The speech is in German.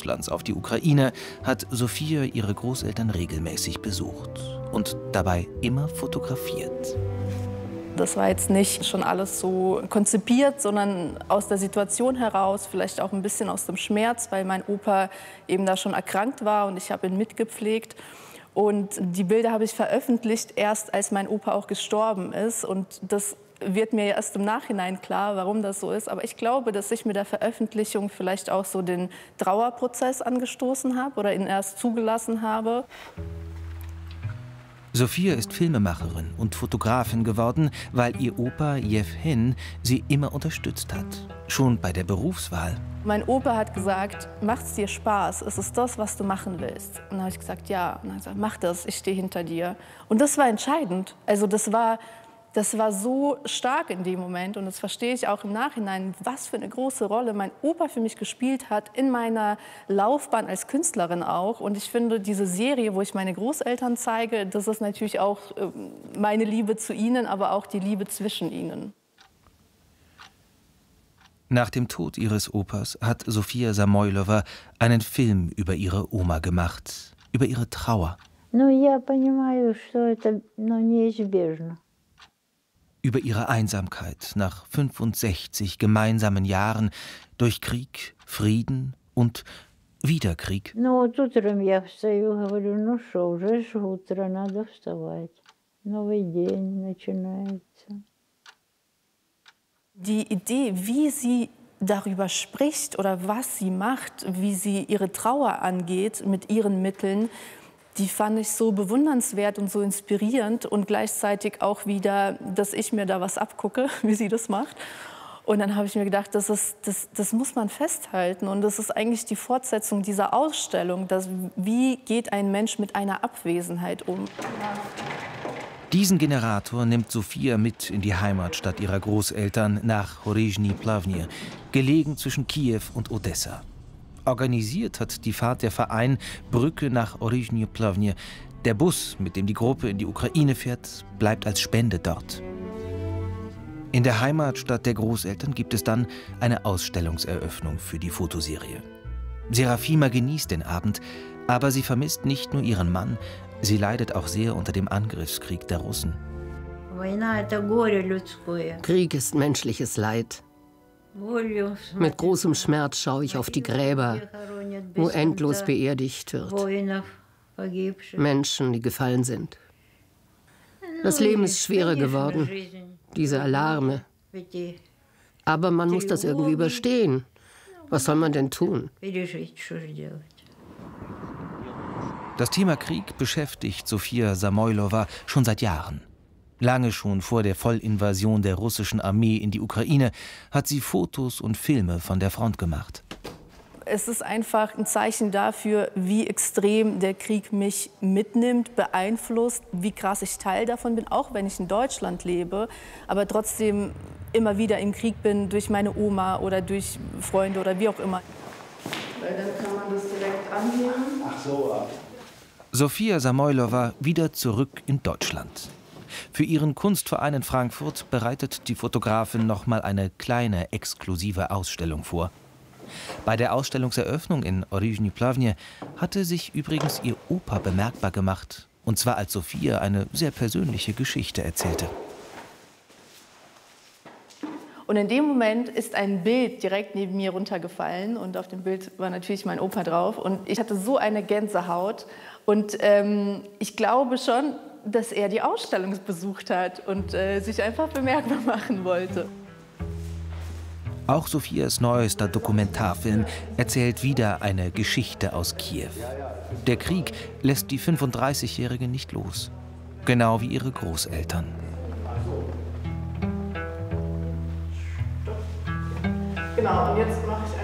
Deutschlands auf die Ukraine hat Sophia ihre Großeltern regelmäßig besucht und dabei immer fotografiert. Das war jetzt nicht schon alles so konzipiert, sondern aus der Situation heraus, vielleicht auch ein bisschen aus dem Schmerz, weil mein Opa eben da schon erkrankt war und ich habe ihn mitgepflegt. Und die Bilder habe ich veröffentlicht, erst als mein Opa auch gestorben ist. Und das wird mir erst im Nachhinein klar, warum das so ist. Aber ich glaube, dass ich mit der Veröffentlichung vielleicht auch so den Trauerprozess angestoßen habe oder ihn erst zugelassen habe. Sophia ist Filmemacherin und Fotografin geworden, weil ihr Opa Jewhen sie immer unterstützt hat, schon bei der Berufswahl. Mein Opa hat gesagt, macht's dir Spaß, ist es das, was du machen willst? Und dann habe ich gesagt, ja. Und dann hat er gesagt, mach das, ich stehe hinter dir. Und das war entscheidend. Also das war so stark in dem Moment und das verstehe ich auch im Nachhinein, was für eine große Rolle mein Opa für mich gespielt hat in meiner Laufbahn als Künstlerin auch. Und ich finde, diese Serie, wo ich meine Großeltern zeige, das ist natürlich auch meine Liebe zu ihnen, aber auch die Liebe zwischen ihnen. Nach dem Tod ihres Opas hat Sophia Samoylova einen Film über ihre Oma gemacht, über ihre Trauer. Über ihre Einsamkeit nach 65 gemeinsamen Jahren durch Krieg, Frieden und wieder Krieg. Die Idee, wie sie darüber spricht oder was sie macht, wie sie ihre Trauer angeht mit ihren Mitteln, die fand ich so bewundernswert und so inspirierend und gleichzeitig auch wieder, dass ich mir da was abgucke, wie sie das macht. Und dann habe ich mir gedacht, das muss man festhalten. Und das ist eigentlich die Fortsetzung dieser Ausstellung. Wie geht ein Mensch mit einer Abwesenheit um? Diesen Generator nimmt Sophia mit in die Heimatstadt ihrer Großeltern nach Horyzhny Plawnie, gelegen zwischen Kiew und Odessa. Organisiert hat die Fahrt der Verein Brücke nach Horyzhny Plawnie. Der Bus, mit dem die Gruppe in die Ukraine fährt, bleibt als Spende dort. In der Heimatstadt der Großeltern gibt es dann eine Ausstellungseröffnung für die Fotoserie. Serafima genießt den Abend, aber sie vermisst nicht nur ihren Mann, sie leidet auch sehr unter dem Angriffskrieg der Russen. Krieg ist menschliches Leid. Mit großem Schmerz schaue ich auf die Gräber, wo endlos beerdigt wird. Menschen, die gefallen sind. Das Leben ist schwerer geworden, diese Alarme. Aber man muss das irgendwie überstehen. Was soll man denn tun? Das Thema Krieg beschäftigt Sophia Samoylova schon seit Jahren. Lange schon vor der Vollinvasion der russischen Armee in die Ukraine hat sie Fotos und Filme von der Front gemacht. Es ist einfach ein Zeichen dafür, wie extrem der Krieg mich mitnimmt, beeinflusst, wie krass ich Teil davon bin, auch wenn ich in Deutschland lebe, aber trotzdem immer wieder im Krieg bin durch meine Oma oder durch Freunde oder wie auch immer. Weil dann kann man das direkt anheben. Ach so. Sophia Samoylova wieder zurück in Deutschland. Für ihren Kunstverein in Frankfurt bereitet die Fotografin noch mal eine kleine, exklusive Ausstellung vor. Bei der Ausstellungseröffnung in Horyzhny Plawnie hatte sich übrigens ihr Opa bemerkbar gemacht. Und zwar als Sophia eine sehr persönliche Geschichte erzählte. Und in dem Moment ist ein Bild direkt neben mir runtergefallen. Und auf dem Bild war natürlich mein Opa drauf. Und ich hatte so eine Gänsehaut. Und ich glaube schon, dass er die Ausstellung besucht hat und sich einfach bemerkbar machen wollte. Auch Sophias neuester Dokumentarfilm erzählt wieder eine Geschichte aus Kiew. Der Krieg lässt die 35-Jährige nicht los, genau wie ihre Großeltern. Genau, und jetzt mache ich